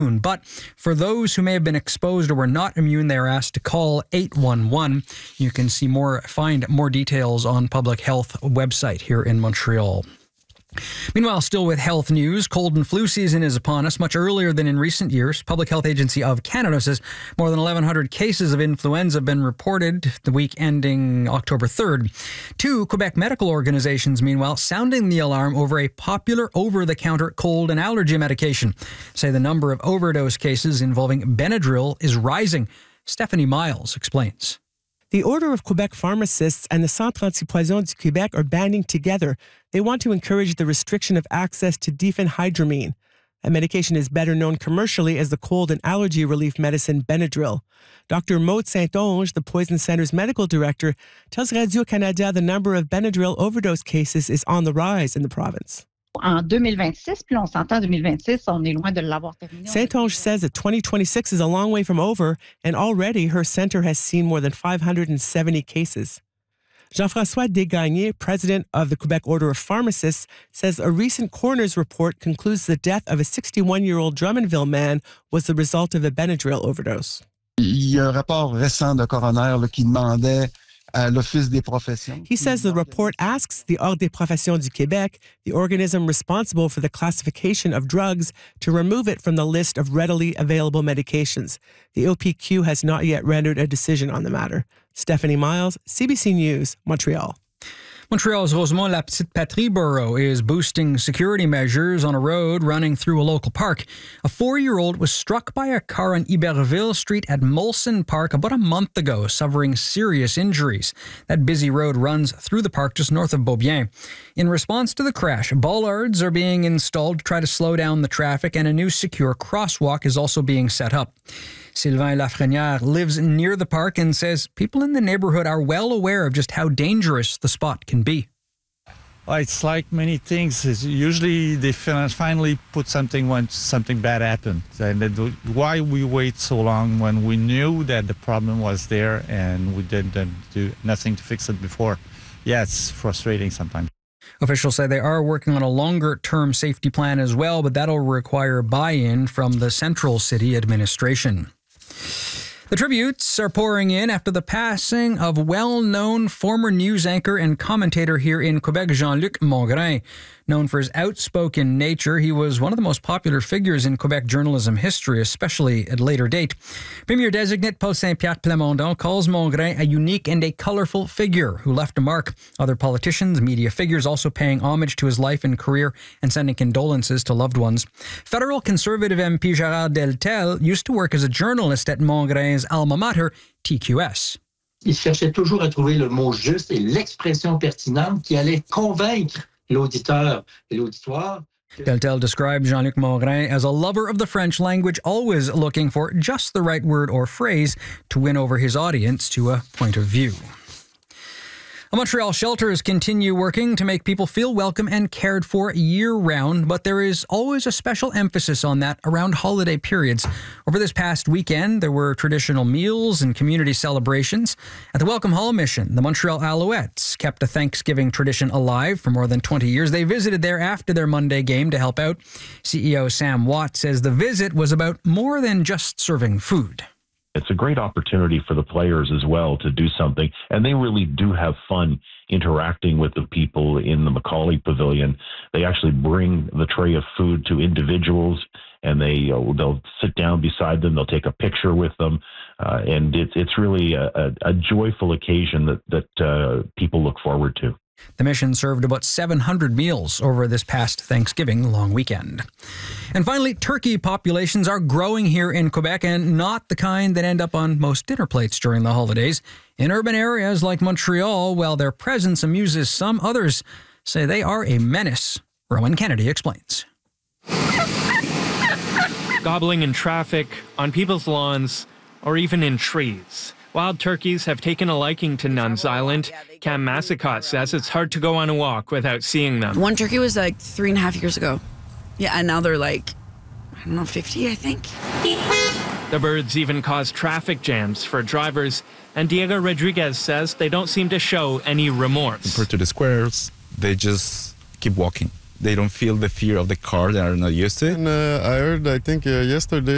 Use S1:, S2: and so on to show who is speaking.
S1: But for those who may have been exposed or were not immune, they are asked to call 811. You can find more details on Public Health website here in Montreal. Meanwhile, still with health news, cold and flu season is upon us much earlier than in recent years. Public Health Agency of Canada says more than 1,100 cases of influenza have been reported the week ending October 3rd. Two Quebec medical organizations, meanwhile, sounding the alarm over a popular over-the-counter cold and allergy medication, say the number of overdose cases involving Benadryl is rising. Stephanie Miles explains.
S2: The Order of Quebec Pharmacists and the Centre Antipoison du Québec are banding together. They want to encourage the restriction of access to diphenhydramine. A medication is better known commercially as the cold and allergy relief medicine Benadryl. Dr. Maude Saint-Onge, the Poison Center's medical director, tells Radio-Canada the number of Benadryl overdose cases is on the rise in the province.
S3: En 2026, puis on s'entend 2026, on est loin de l'avoir terminé.
S2: Saint-Onge says that 2026 is a long way from over, and already her center has seen more than 570 cases. Jean-François Desgagnés, president of the Quebec Order of Pharmacists, says a recent coroner's report concludes the death of a 61-year-old Drummondville man was the result of a Benadryl overdose.
S4: Il y a un rapport récent de coroner qui demandait à l'Office des professions.
S2: He says the report asks the Ordre des professions du Québec, the organism responsible for the classification of drugs, to remove it from the list of readily available medications. The OPQ has not yet rendered a decision on the matter. Stephanie Miles, CBC News, Montreal.
S1: Montreal's Rosemont-la-Petite-Patrie borough is boosting security measures on a road running through a local park. A 4-year-old was struck by a car on Iberville Street at Molson Park about a month ago, suffering serious injuries. That busy road runs through the park just north of Beaubien. In response to the crash, bollards are being installed to try to slow down the traffic, and a new secure crosswalk is also being set up. Sylvain Lafrenière lives near the park and says people in the neighborhood are well aware of just how dangerous the spot can be.
S5: Well, it's like many things. It's usually they finally put something when something bad happens. And why we wait so long when we knew that the problem was there and we didn't do nothing to fix it before? Yeah, it's frustrating sometimes.
S1: Officials say they are working on a longer-term safety plan as well, but that'll require buy-in from the Central City administration. The tributes are pouring in after the passing of well-known former news anchor and commentator here in Quebec, Jean-Luc Mongrain. Known for his outspoken nature, he was one of the most popular figures in Quebec journalism history, especially at later date. Premier-designate Paul Saint-Pierre Plamondon calls Mongrain a unique and a colourful figure who left a mark. Other politicians, media figures also paying homage to his life and career and sending condolences to loved ones. Federal Conservative MP Gérard Deltel used to work as a journalist at Mongrain's alma mater, TQS.
S6: Il cherchait toujours à trouver le mot juste et l'expression pertinente qui allait convaincre l'auditeur et l'auditoire.
S1: Deltel described Jean-Luc Mongrain as a lover of the French language, always looking for just the right word or phrase to win over his audience to a point of view. Montreal shelters continue working to make people feel welcome and cared for year-round, but there is always a special emphasis on that around holiday periods. Over this past weekend, there were traditional meals and community celebrations. At the Welcome Hall Mission, the Montreal Alouettes kept a Thanksgiving tradition alive for more than 20 years. They visited there after their Monday game to help out. CEO Sam Watt says the visit was about more than just serving food.
S7: It's a great opportunity for the players as well to do something, and they really do have fun interacting with the people in the Macaulay Pavilion. They actually bring the tray of food to individuals, and they'll sit down beside them. They'll take a picture with them, and it's really a joyful occasion that people look forward to.
S1: The mission served about 700 meals over this past Thanksgiving long weekend. And finally, turkey populations are growing here in Quebec, and not the kind that end up on most dinner plates during the holidays. In urban areas like Montreal, while their presence amuses some, others say they are a menace. Rowan Kennedy explains.
S8: Gobbling in traffic, on people's lawns, or even in trees. Wild turkeys have taken a liking to Nuns Island. Cam Massicott says it's hard to go on a walk without seeing them.
S9: One turkey was like 3.5 years ago. Yeah, and now they're like, 50, I think.
S8: The birds even cause traffic jams for drivers, and Diego Rodriguez says they don't seem to show any remorse.
S10: Compared to the squirrels, they just keep walking. They don't feel the fear of the car. They are not used to it.
S11: And I heard, I think yesterday,